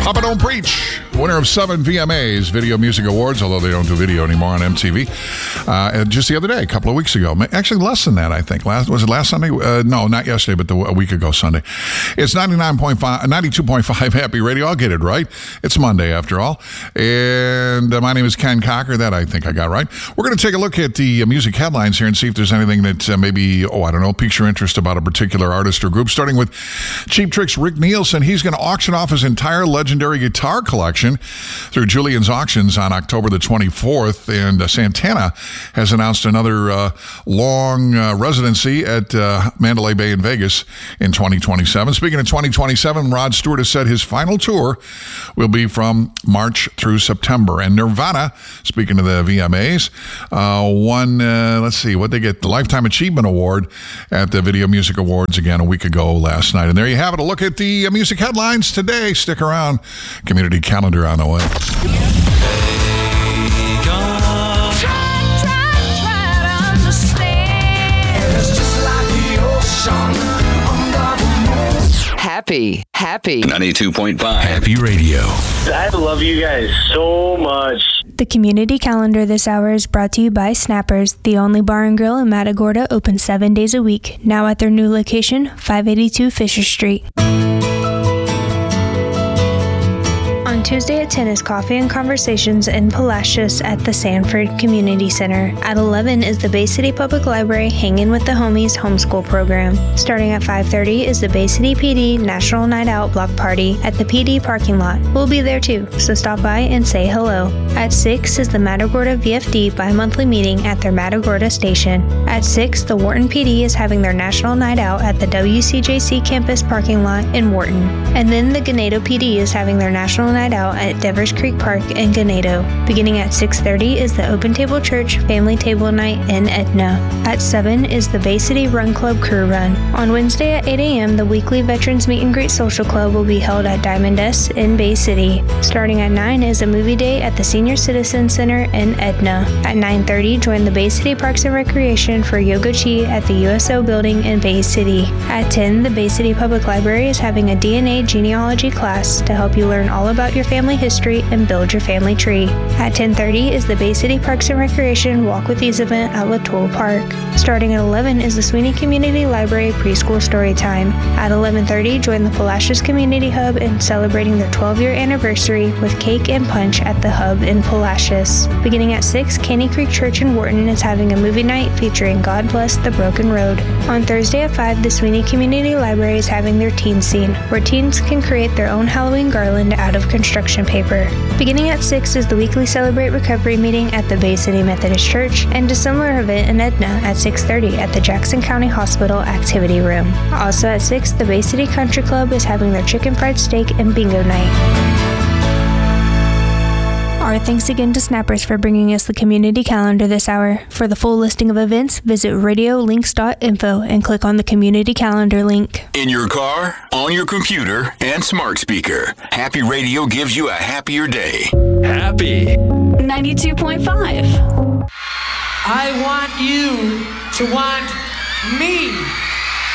Papa Don't Preach, winner of 7 VMAs, Video Music Awards, although they don't do video anymore on MTV. Just the other day, a couple of weeks ago. Actually, less than that, I think. Was it last Sunday? No, not yesterday, but a week ago Sunday. It's 92.5 Happy Radio. I'll get it right. It's Monday, after all. And my name is Ken Cocker. That I think I got right. We're going to take a look at the music headlines here and see if there's anything that maybe, piques your interest about a particular artist or group. Starting with Cheap Trick's Rick Nielsen. He's going to auction off his entire legendary guitar collection through Julian's Auctions on October the 24th. And Santana has announced another long residency at Mandalay Bay in Vegas in 2027. Speaking of 2027, Rod Stewart has said his final tour will be from March through September. And Nirvana, speaking of the VMAs, won, what they get, the Lifetime Achievement Award at the Video Music Awards again a week ago last night. And there you have it. A look at the music headlines today. Stick around. Community calendar on the way. Happy 92.5 Happy Radio. I love you guys so much. The community calendar this hour is brought to you by Snappers, the only bar and grill in Matagorda, open 7 days a week. Now at their new location, 582 Fisher Street. On Tuesday at 10 is Coffee and Conversations in Palacios at the Sanford Community Center. At 11 is the Bay City Public Library Hangin' with the Homies homeschool program. Starting at 5:30 is the Bay City PD National Night Out Block Party at the PD parking lot. We'll be there too, so stop by and say hello. At 6 is the Matagorda VFD bi-monthly meeting at their Matagorda station. At 6, the Wharton PD is having their National Night Out at the WCJC campus parking lot in Wharton. And then the Ganado PD is having their National Night Out at Devers Creek Park in Ganado. Beginning at 6:30 is the Open Table Church Family Table Night in Edna. At 7 is the Bay City Run Club Crew Run. On Wednesday at 8 a.m., the weekly Veterans Meet and Greet Social Club will be held at Diamond S in Bay City. Starting at 9 is a movie day at the Senior Citizen Center in Edna. At 9:30, join the Bay City Parks and Recreation for Yoga Chi at the USO building in Bay City. At 10, the Bay City Public Library is having a DNA genealogy class to help you learn all about your family history and build your family tree. At 10:30 is the Bay City Parks and Recreation Walk with Ease event at Latoul Park. Starting at 11 is the Sweeney Community Library Preschool Story Time. At 11:30, join the Palacios Community Hub in celebrating their 12-year anniversary with cake and punch at the Hub in Palacios. Beginning at 6, Caney Creek Church in Wharton is having a movie night featuring God Bless the Broken Road. On Thursday at 5, the Sweeney Community Library is having their teen scene, where teens can create their own Halloween garland out of construction paper. Beginning at 6 is the weekly Celebrate Recovery meeting at the Bay City Methodist Church and a similar event in Edna at 6:30 at the Jackson County Hospital Activity Room. Also at 6, the Bay City Country Club is having their chicken fried steak and bingo night. Our thanks again to Snappers for bringing us the community calendar this hour. For the full listing of events, visit radiolinks.info and click on the community calendar link. In your car, on your computer, and smart speaker, Happy Radio gives you a happier day. Happy 92.5. I want you to want me.